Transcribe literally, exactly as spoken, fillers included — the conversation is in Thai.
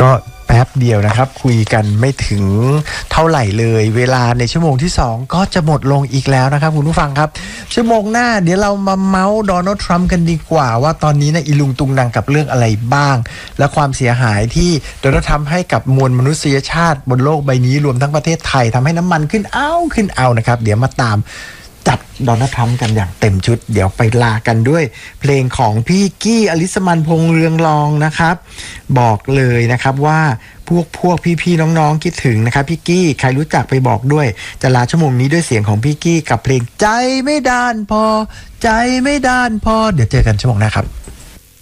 ก็แป๊บเดียวนะครับคุยกันไม่ถึงเท่าไหร่เลยเวลาในชั่วโมงที่สองก็จะหมดลงอีกแล้วนะครับคุณผู้ฟังครับชั่วโมงหน้าเดี๋ยวเรามาเมาส์โดนัลด์ทรัมป์กันดีกว่าว่าตอนนี้นะอีลุงตุงนังกับเรื่องอะไรบ้างและความเสียหายที่โดนัลด์ทรัมป์ให้กับมวลมนุษยชาติบนโลกใบนี้รวมทั้งประเทศไทยทำให้น้ำมันขึ้นเอาขึ้นเอานะครับเดี๋ยวมาตามจัดโดนัลด์ทรัมป์กันอย่างเต็มชุดเดี๋ยวไปลากันด้วยเพลงของพี่กี้อลิสมันพงษ์เรืองรองนะครับบอกเลยนะครับว่าพวกพวกพี่ๆน้องๆคิดถึงนะครับพี่กี้ใครรู้จักไปบอกด้วยจะลาชั่วโมงนี้ด้วยเสียงของพี่กี้กับเพลงใจไม่ด้านพอใจไม่ด้านพอเดี๋ยวเจอกันชั่วโมงหน้าครับ